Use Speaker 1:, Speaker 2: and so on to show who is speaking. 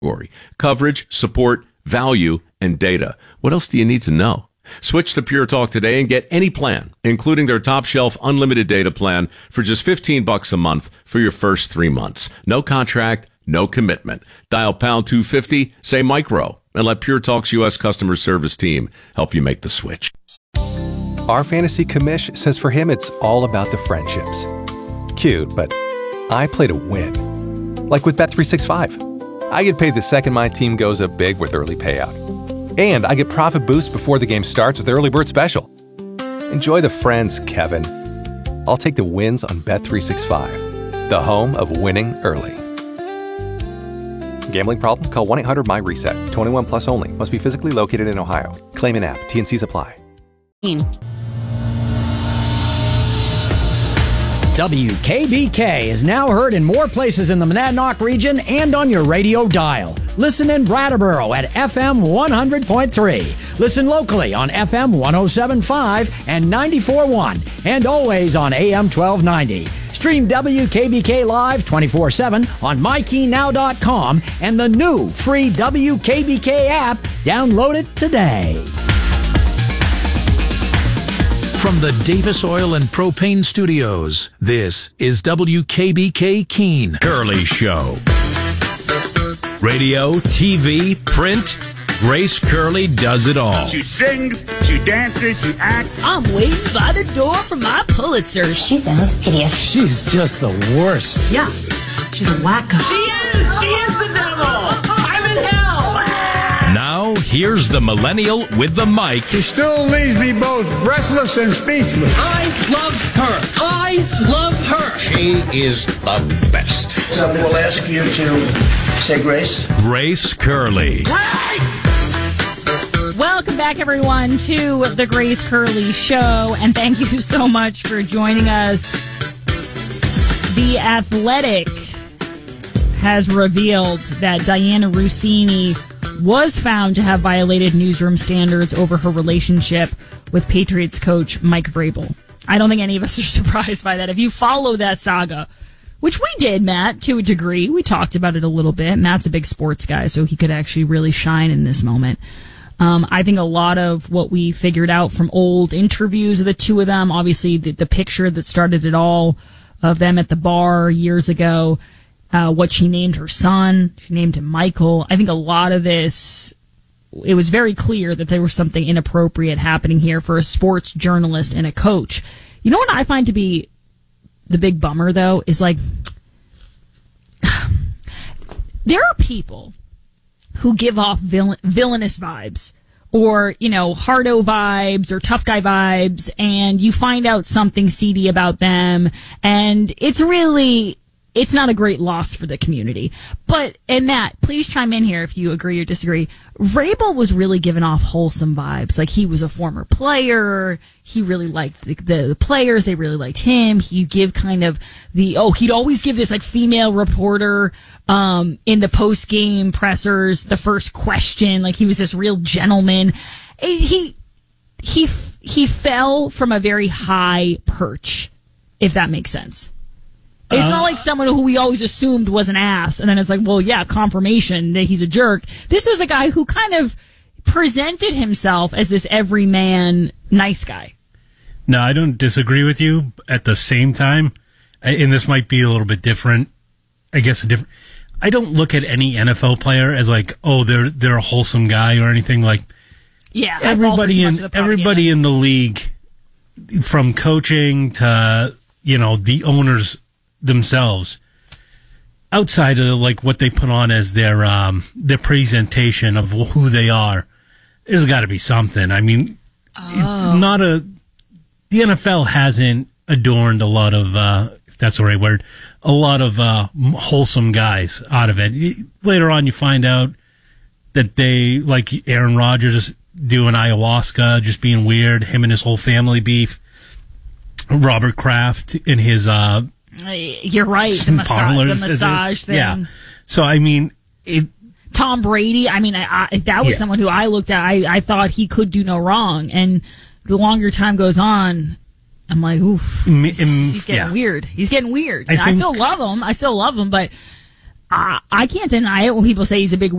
Speaker 1: Coverage, support, value, and data. What else do you need to know? Switch to Pure Talk today and get any plan, including their top shelf unlimited data plan for just $15 a month for your first 3 months. No contract, no commitment. Dial pound 250, say micro, and let Pure Talk's U.S. customer service team help you make the switch.
Speaker 2: Our fantasy commish says for him it's all about the friendships. Cute, but I play to win. Like with Bet365. I get paid the second my team goes up big with early payout. And I get profit boost before the game starts with Early Bird Special. Enjoy the friends, Kevin. I'll take the wins on Bet365, the home of winning early. Gambling problem? Call 1-800-MY-RESET. 21 plus only. Must be physically located in Ohio. Claim in app. T&Cs apply.
Speaker 3: WKBK is now heard in more places in the Monadnock region and on your radio dial. Listen in Brattleboro at FM 100.3. Listen locally on FM 107.5 and 94.1 and always on AM 1290. Stream WKBK Live 24/7 on MyKeyNow.com and the new free WKBK app. Download it today.
Speaker 4: From the Davis Oil and Propane Studios, this is WKBK Keene Curly Show. Radio, TV, print, Grace Curley does it all.
Speaker 5: She sings, she dances, she acts.
Speaker 6: I'm waiting by the door for my Pulitzer.
Speaker 7: She sounds hideous.
Speaker 3: She's just the worst.
Speaker 6: Yeah, she's a wacko.
Speaker 5: She is the devil. I'm in hell.
Speaker 4: Now, here's the millennial with the mic.
Speaker 8: She still leaves me both breathless and speechless.
Speaker 9: I love her. I love her.
Speaker 10: She is the best.
Speaker 11: Someone will ask you to say grace.
Speaker 4: Grace Curley.
Speaker 12: Welcome back, everyone, to the Grace Curley Show, and thank you so much for joining us. The Athletic has revealed that Diana Russini was found to have violated newsroom standards over her relationship with Patriots coach Mike Vrabel. I don't think any of us are surprised by that. If you follow that saga, which we did, Matt, to a degree, we talked about it a little bit. Matt's a big sports guy, so he could actually really shine in this moment. I think a lot of what we figured out from old interviews of the two of them, obviously the picture that started it all of them at the bar years ago, what she named her son, she named him Michael. I think a lot of this, it was very clear that there was something inappropriate happening here for a sports journalist and a coach. You know what I find to be the big bummer, though, is like, there are people who give off villainous vibes or, you know, hardo vibes or tough guy vibes, and you find out something seedy about them, and it's not a great loss for the community. But, and Matt, please chime in here if you agree or disagree. Vrabel was really giving off wholesome vibes. Like, he was a former player. He really liked the players. They really liked him. He'd give kind of he'd always give this like female reporter, in the post-game pressers, the first question. Like, he was this real gentleman. He fell from a very high perch, if that makes sense. It's not like someone who we always assumed was an ass, and then it's like, well, yeah, confirmation that he's a jerk. This is the guy who kind of presented himself as this everyman nice guy.
Speaker 13: No, I don't disagree with you. At the same time, and this might be a little bit different, I guess I don't look at any NFL player as like, oh, they're a wholesome guy or anything like.
Speaker 12: Yeah,
Speaker 13: everybody in the league, from coaching to, you know, the owners themselves, outside of like what they put on as their presentation of who they are, there's got to be something. I mean, the NFL hasn't adorned a lot of, if that's the right word, a lot of wholesome guys out of it. Later on, you find out that they, like Aaron Rodgers doing ayahuasca, just being weird, him and his whole family beef, Robert Kraft in his
Speaker 12: you're right. The massage thing.
Speaker 13: Yeah. So, I mean,
Speaker 12: Tom Brady, I mean, that was someone who I looked at. I thought he could do no wrong. And the longer time goes on, I'm like, oof, he's getting weird. He's getting weird. I still love him. But I can't deny it when people say he's a big